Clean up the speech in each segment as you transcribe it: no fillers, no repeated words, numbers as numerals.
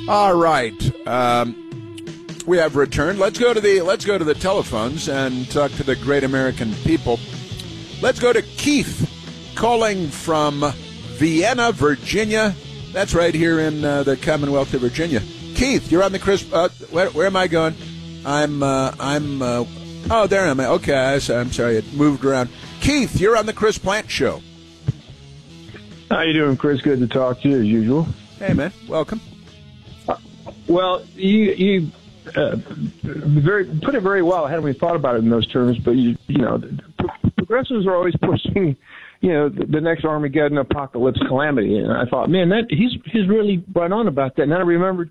All right, we have returned. Let's go to the telephones and talk to the great American people. Let's go to Keith, calling from Vienna, Virginia. That's right here in the Commonwealth of Virginia. Keith, you're on the Chris. Where am I going? Oh, there am I. Okay, I'm sorry, it moved around. Keith, you're on the Chris Plante Show. How you doing, Chris? Good to talk to you as usual. Hey, man, welcome. Well, you put it very well. I hadn't really thought about it in those terms, but progressives are always pushing, the next Armageddon apocalypse calamity, and I thought, man, that he's really right on about that. And then I remember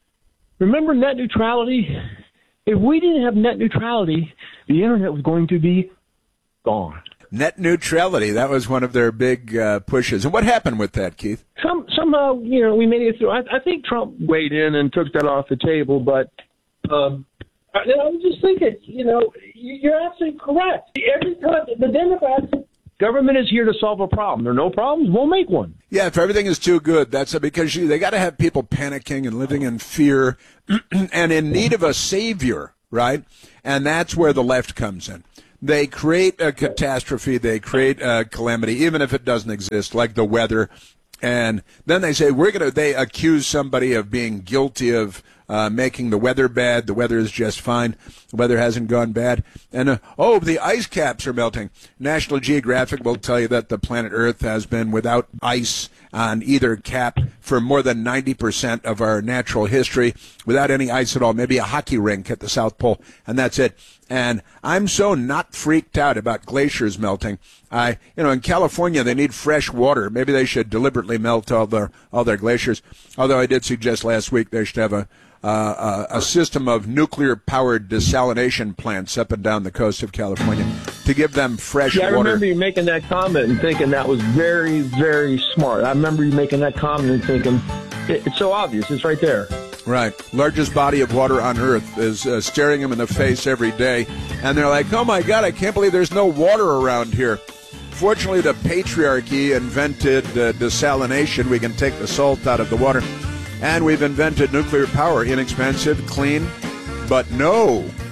net neutrality. If we didn't have net neutrality, the internet was going to be gone. Net neutrality, that was one of their big pushes. And what happened with that, Keith? Somehow, we made it through. I think Trump weighed in and took that off the table, but I was just thinking, you're absolutely correct. Every time the Democrats, government is here to solve a problem. There are no problems, we'll make one. Yeah, if everything is too good, that's because they got to have people panicking and living in fear and in need of a savior, right? And that's where the left comes in. They create a catastrophe, they create a calamity, even if it doesn't exist, like the weather. And then they say, they accuse somebody of being guilty of making the weather bad. The weather is just fine. The weather hasn't gone bad. And, the ice caps are melting. National Geographic will tell you that the planet Earth has been without ice on either cap for more than 90% of our natural history, without any ice at all, maybe a hockey rink at the South Pole, and that's it. And I'm so not freaked out about glaciers melting. In California, they need fresh water. Maybe they should deliberately melt all their glaciers. Although I did suggest last week they should have a system of nuclear-powered desalination plants up and down the coast of California to give them fresh water. I remember you making that comment and thinking that was very, very smart. I remember you making that comment and thinking, it's so obvious. It's right there. Right. Largest body of water on Earth is staring them in the face every day. And they're like, oh, my God, I can't believe there's no water around here. Fortunately, the patriarchy invented desalination. We can take the salt out of the water. And we've invented nuclear power, inexpensive, clean. But no,